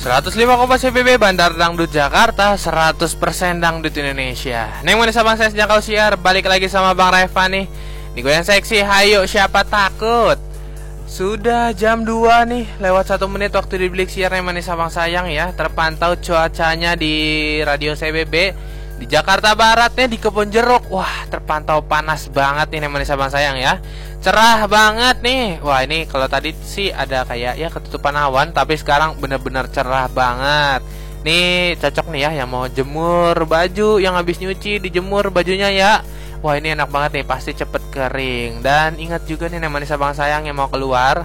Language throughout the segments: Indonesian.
105,1 CBB Bandar Dangdut Jakarta, 100% Dangdut Indonesia. Neng manis abang saya sejak kau siar, balik lagi sama Bang Reva nih. Di gue yang seksi, hayo siapa takut. Sudah jam 2 nih, lewat 1 menit waktu di Blik Siar Neng manis abang sayang ya. Terpantau cuacanya di radio CBB di Jakarta Barat nih, di Kebon Jeruk. Wah, terpantau panas banget nih Neng manis abang sayang ya. Cerah banget nih. Wah, ini kalau tadi sih ada kayak ya ketutupan awan, tapi sekarang bener-bener cerah banget. Nih cocok nih ya yang mau jemur baju, yang habis nyuci dijemur bajunya ya. Wah, ini enak banget nih, pasti cepet kering. Dan ingat juga nih Neng manis abang sayang yang mau keluar,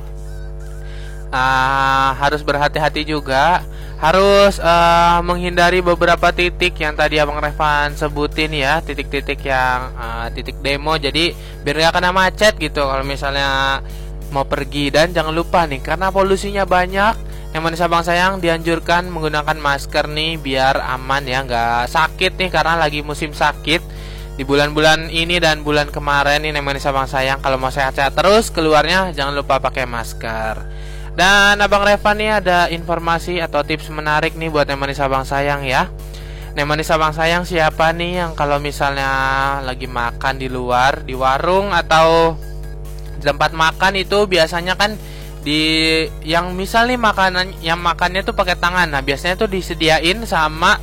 harus berhati-hati juga. Harus menghindari beberapa titik yang tadi Abang Revan sebutin ya, titik-titik yang titik demo. Jadi biar gak kena macet gitu kalau misalnya mau pergi. Dan jangan lupa nih, karena polusinya banyak, yang manis abang sayang dianjurkan menggunakan masker nih biar aman ya, gak sakit nih, karena lagi musim sakit di bulan-bulan ini dan bulan kemarin nih. Yang manis abang sayang kalau mau sehat-sehat terus keluarnya, jangan lupa pakai masker. Dan Abang Reva nih ada informasi atau tips menarik nih buat yang manis abang sayang ya. Yang manis abang sayang siapa nih yang kalau misalnya lagi makan di luar, di warung atau di tempat makan itu biasanya kan di yang misal nih makanan yang makannya tuh pakai tangan. Nah, biasanya tuh disediain sama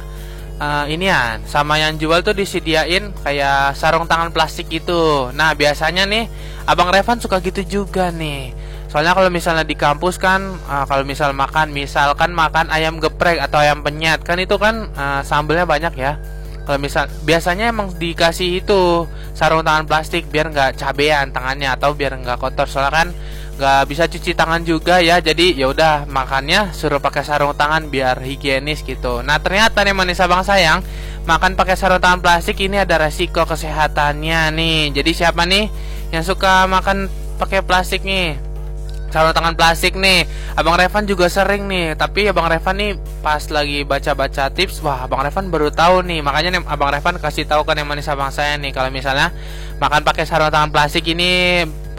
inian, sama yang jual tuh disediain kayak sarung tangan plastik gitu. Nah, biasanya nih Abang Revan suka gitu juga nih. Soalnya kalau misalnya di kampus kan, kalau misal misalkan makan ayam geprek atau ayam penyet, kan itu kan sambelnya banyak ya. Kalau misal biasanya emang dikasih itu sarung tangan plastik biar nggak cabean tangannya atau biar nggak kotor. Soalnya kan nggak bisa cuci tangan juga ya. Jadi ya udah makannya suruh pakai sarung tangan biar higienis gitu. Nah, ternyata nih manis abang sayang, makan pakai sarung tangan plastik ini ada resiko kesehatannya nih. Jadi siapa nih yang suka makan pakai plastik nih, sarung tangan plastik nih? Abang Revan juga sering nih, tapi Abang Revan nih pas lagi baca-baca tips, wah Abang Revan baru tahu nih. Makanya nih Abang Revan kasih tahu kan yang manis abang saya nih, kalau misalnya makan pakai sarung tangan plastik ini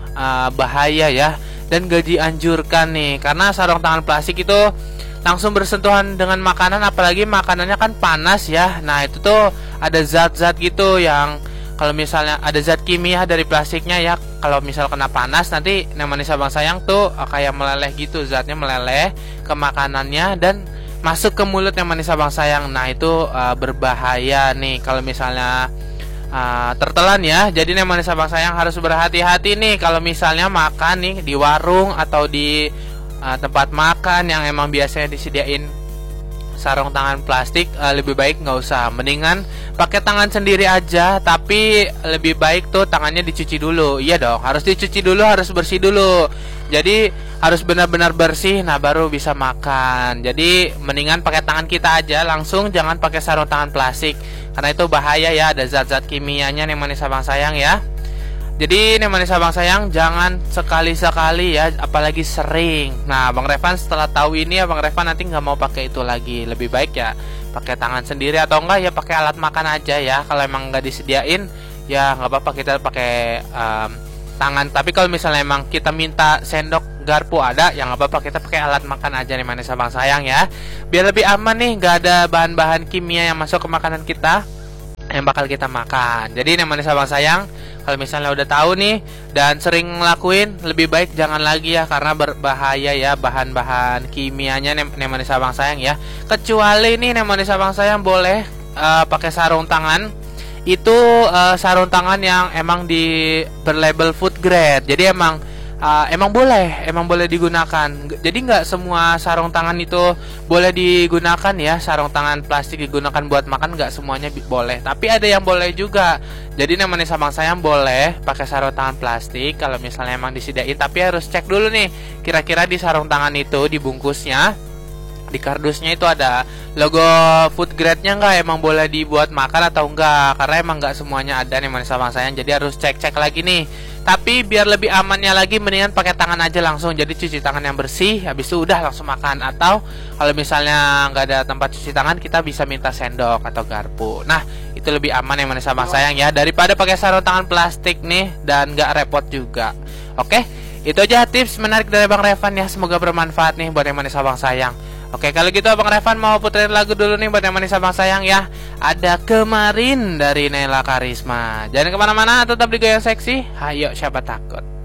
bahaya ya, dan gak dianjurkan nih, karena sarung tangan plastik itu langsung bersentuhan dengan makanan, apalagi makanannya kan panas ya. Nah, itu tuh ada zat-zat gitu yang kalau misalnya ada zat kimia dari plastiknya ya, kalau misal kena panas nanti yang manis abang sayang tuh kayak meleleh gitu, zatnya meleleh ke makanannya dan masuk ke mulut yang manis abang sayang. Nah, itu berbahaya nih kalau misalnya tertelan ya. Jadi yang manis abang sayang harus berhati-hati nih kalau misalnya makan nih di warung atau di tempat makan yang emang biasanya disediain sarung tangan plastik. Lebih baik nggak usah, mendingan pakai tangan sendiri aja. Tapi lebih baik tuh tangannya dicuci dulu. Iya dong, harus dicuci dulu, harus bersih dulu. Jadi harus benar-benar bersih, nah baru bisa makan. Jadi mendingan pakai tangan kita aja langsung, jangan pakai sarung tangan plastik, karena itu bahaya ya, ada zat-zat kimianya nih manis abang sayang ya. Jadi nih manis abang sayang, jangan sekali-sekali ya, apalagi sering. Nah, Bang Revan setelah tahu ini, Bang Revan nanti nggak mau pakai itu lagi. Lebih baik ya pakai tangan sendiri, atau enggak ya pakai alat makan aja ya. Kalau emang nggak disediain ya nggak apa-apa, kita pakai tangan. Tapi kalau misalnya emang kita minta sendok garpu ada, ya nggak apa-apa, kita pakai alat makan aja nih manis abang sayang ya. Biar lebih aman nih, nggak ada bahan-bahan kimia yang masuk ke makanan kita yang bakal kita makan. Jadi nih manis abang sayang, kalau misalnya udah tahu nih dan sering ngelakuin, lebih baik jangan lagi ya, karena berbahaya ya bahan-bahan kimianya nih manis abang sayang ya. Kecuali nih manis abang sayang boleh pakai sarung tangan. Itu sarung tangan yang emang berlabel food grade. Jadi emang boleh digunakan. Jadi nggak semua sarung tangan itu boleh digunakan ya. Sarung tangan plastik digunakan buat makan, nggak semuanya boleh, tapi ada yang boleh juga. Jadi yang manis abang sayang boleh pakai sarung tangan plastik kalau misalnya emang disediain, tapi harus cek dulu nih kira-kira di sarung tangan itu, di bungkusnya, di kardusnya itu ada logo food grade-nya nggak, emang boleh dibuat makan atau enggak, karena emang nggak semuanya ada nih manis abang sayang. Jadi harus cek lagi nih. Tapi biar lebih amannya lagi, mendingan pakai tangan aja langsung. Jadi cuci tangan yang bersih, habis itu udah langsung makan. Atau kalau misalnya nggak ada tempat cuci tangan, kita bisa minta sendok atau garpu. Nah, itu lebih aman yang manis abang sayang ya, daripada pakai sarung tangan plastik nih dan nggak repot juga. Oke, itu aja tips menarik dari Bang Revan ya. Semoga bermanfaat nih buat yang manis abang sayang. Oke, kalau gitu Abang Revan mau puterin lagu dulu nih buat yang manis abang sayang ya. Ada Kemarin dari Nela Karisma. Jangan kemana-mana, tetap di Goyang Seksi. Hayo siapa takut.